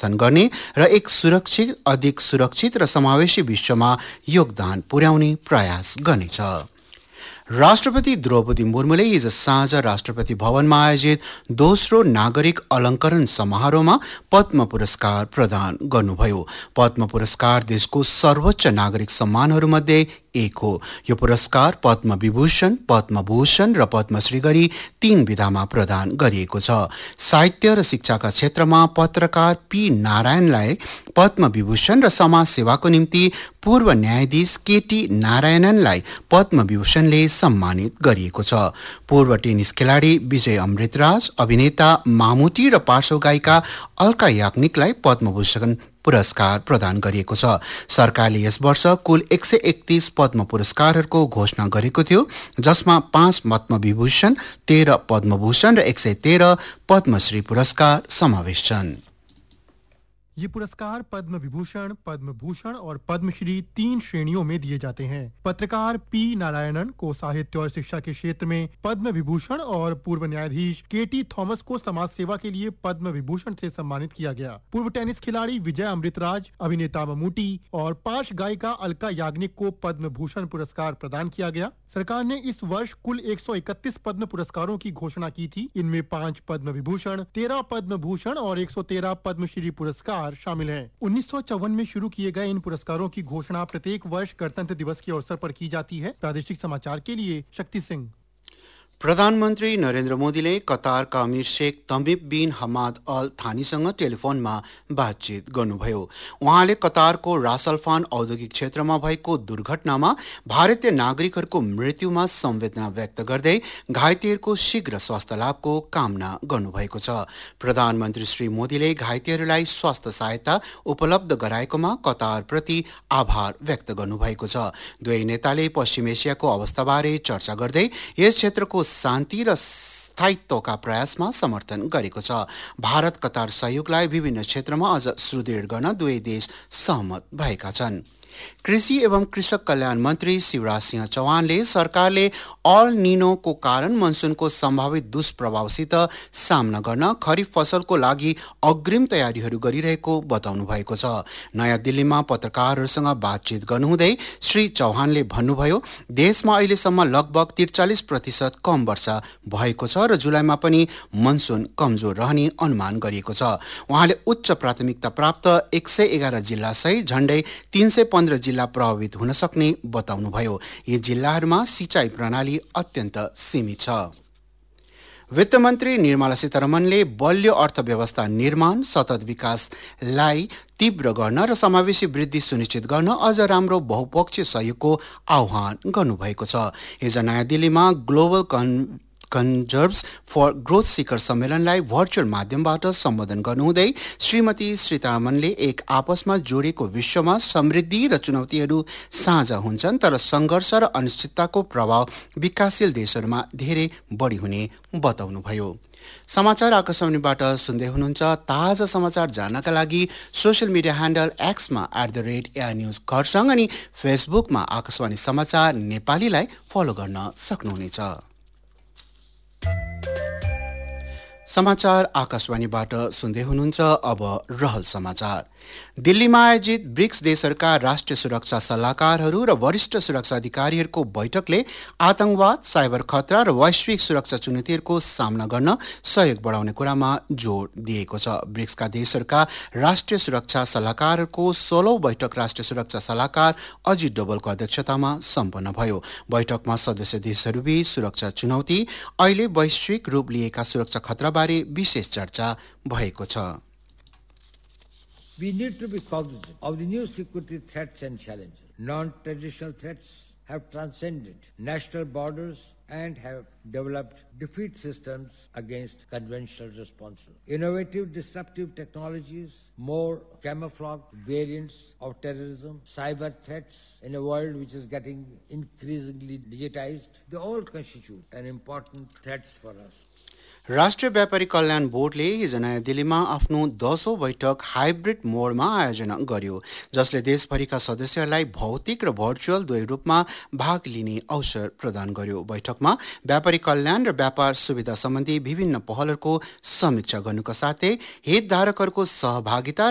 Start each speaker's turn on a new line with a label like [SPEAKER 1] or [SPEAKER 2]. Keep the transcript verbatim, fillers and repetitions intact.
[SPEAKER 1] समर्थन गर्ने र एक सुरक्षित अधिक सुरक्षित र समावेशी विश्वमा योगदान पुर्याउने प्रयास गर्नेछ। राष्ट्रपति द्रौपदी मुर्मुले हिज साँझ राष्ट्रपति भवनमा आयोजित दोस्रो नागरिक अलङ्करण समारोहमा पद्म पुरस्कार प्रदान गर्नुभयो। पद्म पुरस्कार देशको सर्वोच्च नागरिक सम्मानहरूमध्ये एक हो। यो पुरस्कार पद्म विभूषण, पद्म भूषण र पद्मश्री गरी तीन विधामा प्रदान गरिएको छ। साहित्य र शिक्षाका क्षेत्रमा पत्रकार पी नारायणलाई पद्म विभूषण र समाज सेवाको निम्ति पूर्व न्यायाधीश केटी नारायणनलाई पद्म विभूषणले सम्मानित गरिएको छ। पूर्व टेनिस खेलाडी विजय अमृतराज, अभिनेता मामुटी र पार्श्व गायिका अलका याग्निकलाई पद्मभूषण पुरस्कार प्रदान गरिएको छ। सरकारले यस वर्ष कुल एक सय एकतीस पद्म पुरस्कारहरूको घोषणा गरेको थियो, जसमा पाँच पद्म विभूषण, तेह्र पद्मभूषण र एक सय तेह्र पद्मश्री पुरस्कार समावेश छन्।
[SPEAKER 2] ये पुरस्कार पद्म विभूषण, पद्म भूषण और पद्मश्री तीन श्रेणियों में दिए जाते हैं। पत्रकार पी नारायणन को साहित्य और शिक्षा के क्षेत्र में पद्म विभूषण और पूर्व न्यायाधीश केटी थॉमस को समाज सेवा के लिए पद्म विभूषण से सम्मानित किया गया। पूर्व टेनिस खिलाड़ी विजय अमृतराज, अभिनेता ममूटी और पार्श्व गायिका अलका याग्निक को पद्म भूषण पुरस्कार प्रदान किया गया। सरकार ने इस वर्ष कुल एक सौ इकतीस पद्म पुरस्कारों की घोषणा की थी। इनमें पाँच पद्म विभूषण, तेरह पद्म भूषण और एक सौ तेरह पद्मश्री पुरस्कार शामिल हैं। उन्नीस सौ चौवन में शुरू किए गए इन पुरस्कारों की घोषणा प्रत्येक वर्ष गणतंत्र दिवस के अवसर पर की जाती है। प्रादेशिक समाचार के लिए शक्ति सिंह।
[SPEAKER 1] प्रधानमन्त्री नरेन्द्र मोदीले कतारका अमीर शेख तमिम बिन हमाद अल थानीसँग टेलिफोनमा बातचित गर्नुभयो। उहाँले कतारको रास अल फान औद्योगिक क्षेत्रमा भएको दुर्घटनामा भारतीय नागरिकहरूको मृत्युमा संवेदना व्यक्त गर्दै घाइतेहरूको शीघ्र स्वास्थ्य लाभको कामना गर्नुभएको छ। प्रधानमन्त्री श्री मोदीले घाइतेहरूलाई स्वास्थ्य सहायता उपलब्ध गराएकोमा कतारप्रति आभार व्यक्त गर्नुभएको छ। दुवै नेताले पश्चिम एसियाको अवस्थाबारे चर्चा गर्दै यस क्षेत्रको शान्ति र स्थायित्वका प्रयासमा समर्थन गरेको छ। भारत कतार सहयोगलाई विभिन्न क्षेत्रमा अझ सुदृढ गर्न दुवै देश सहमत भएका छन्। कृषि एवं कृषक कल्याण मन्त्री शिवराज सिंह चौहानले सरकारले अल निनोको कारण मनसुनको सम्भावित दुष्प्रभावसित सामना गर्न खरिफ फसलको लागि अग्रिम तयारीहरू गरिरहेको बताउनु भएको छ। नयाँ दिल्लीमा पत्रकारहरूसँग बातचित गर्नुहुँदै श्री चौहानले भन्नुभयो, देशमा अहिलेसम्म लगभग त्रिचालिस प्रतिशत कम वर्षा भएको छ र जुलाईमा पनि मनसुन कमजोर रहने अनुमान गरिएको छ। उहाँले उच्च प्राथमिकता प्राप्त एक सय एघार जिल्लासहित झण्डै तीन सय पन्ध्र जिल्ला प्रभावित हुन सक्ने बताउनुभयो। यी जिल्लाहरूमा सिँचाइ प्रणाली अत्यन्त सीमित छ। वित्त मन्त्री निर्मला सीतारमणले बलियो अर्थव्यवस्था निर्माण, सतत विकासलाई तीव्र गर्न र समावेशी वृद्धि सुनिश्चित गर्न अझ राम्रो बहुपक्षीय सहयोगको आह्वान गर्नुभएको छ। हिज नयाँ दिल्लीमा ग्लोबल कन कन्जर्भ्स फर ग्रोथ शिखर सम्मेलनलाई भर्चुअल माध्यमबाट सम्बोधन गर्नुहुँदै श्रीमती सीतारमणले एक आपसमा जोडिएको विश्वमा समृद्धि र चुनौतीहरू साझा हुन्छन्, तर सङ्घर्ष र अनिश्चितताको प्रभाव विकासशील देशहरूमा धेरै बढी हुने बताउनुभयो। समाचार आकाशवाणीबाट सुन्दै हुनुहुन्छ। ताजा समाचार जान्नका लागि social media handle एक्समा at the rate AR news Kurseong अनि फेसबुकमा आकाशवाणी समाचार नेपालीलाई फलो गर्न सक्नुहुनेछ। समाचार आकाशवाणीबाट सुन्दै हुनुहुन्छ। अब रहल समाचार। दिल्लीमा आयोजित ब्रिक्स देशहरूका राष्ट्रिय सुरक्षा सल्लाहकारहरू र वरिष्ठ सुरक्षा अधिकारीहरूको बैठकले आतंकवाद, साइबर खतरा र वैश्विक सुरक्षा चुनौतीहरूको सामना गर्न सहयोग बढाउने कुरामा जोड दिएको छ। ब्रिक्सका देशहरूका राष्ट्रिय सुरक्षा सल्लाहकारहरूको सोह्रौं बैठक राष्ट्रिय सुरक्षा सल्लाहकार अजित डोभलको अध्यक्षतामा सम्पन्न भयो। बैठकमा सदस्य देशहरूबीच सुरक्षा चुनौती, अहिले वैश्विक रूप लिएका सुरक्षा खतराबारे विशेष चर्चा भएको छ।
[SPEAKER 3] We need to be cognizant of the new security threats and challenges. Non-traditional threats have transcended national borders and have developed defeat systems against conventional responses. Innovative disruptive technologies, more camouflaged variants of terrorism, cyber threats in a world which is getting increasingly digitized, they all constitute an important threats for us.
[SPEAKER 1] राष्ट्रिय व्यापारी कल्याण बोर्डले हिज नयाँ दिल्लीमा आफ्नो दसौं बैठक hybrid मोडमा आयोजना गर्यो, जसले देशभरिका सदस्यहरूलाई भौतिक र भर्चुअल दुवै रूपमा भाग लिने अवसर प्रदान गर्यो। बैठकमा व्यापारी कल्याण र व्यापार सुविधा सम्बन्धी विभिन्न पहलहरूको समीक्षा गर्नुका साथै हितधारकहरूको सहभागिता